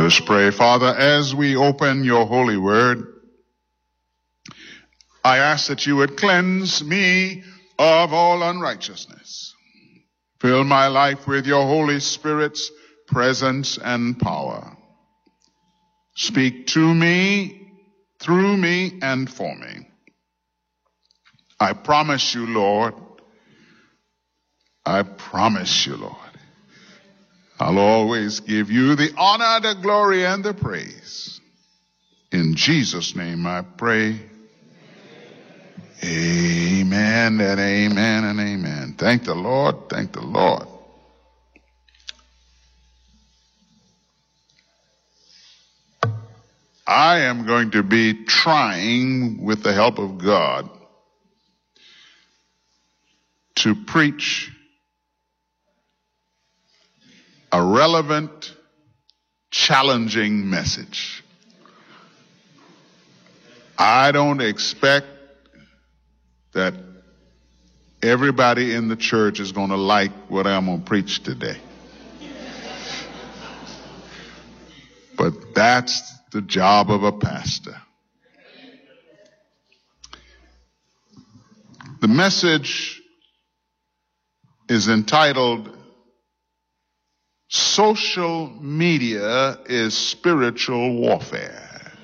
Let us pray. Father, as we open your holy word, I ask that you would cleanse me of all unrighteousness. Fill my life with your Holy Spirit's presence and power. Speak to me, through me, and for me. I promise you, Lord, I'll always give you the honor, the glory, and the praise. In Jesus' name I pray. Amen and amen and amen. Thank the Lord. Thank the Lord. I am going to be trying, with the help of God, to preach a relevant, challenging message. I don't expect that everybody in the church is going to like what I'm going to preach today. But that's the job of a pastor. The message is entitled, Social Media is Spiritual Warfare.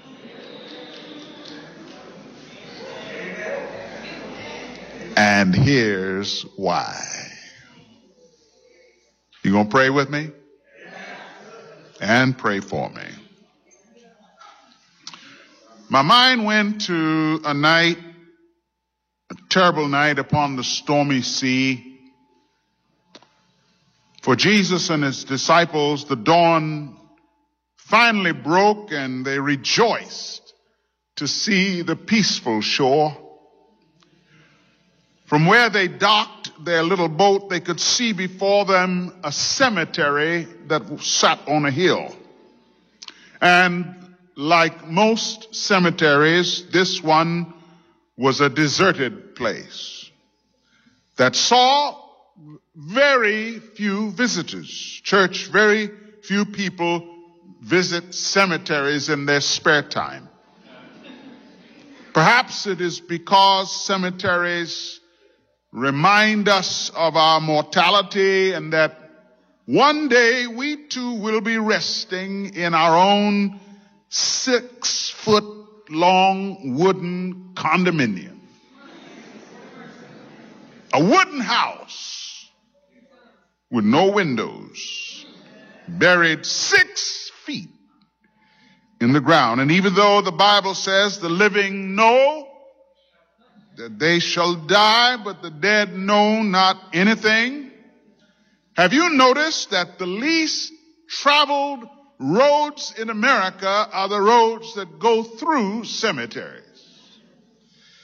And here's why. You gonna pray with me? And pray for me. My mind went to a terrible night upon the stormy sea. For Jesus and his disciples, the dawn finally broke and they rejoiced to see the peaceful shore. From where they docked their little boat, they could see before them a cemetery that sat on a hill. And like most cemeteries, this one was a deserted place that saw very few visitors. Very few people visit cemeteries in their spare time. Perhaps it is because cemeteries remind us of our mortality and that one day we too will be resting in our own 6-foot-long wooden condominium. A wooden house with no windows, buried 6 feet in the ground. And even though the Bible says the living know that they shall die, but the dead know not anything, have you noticed that the least traveled roads in America are the roads that go through cemeteries?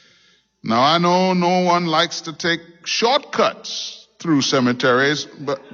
Now, I know no one likes to take shortcuts through cemeteries, but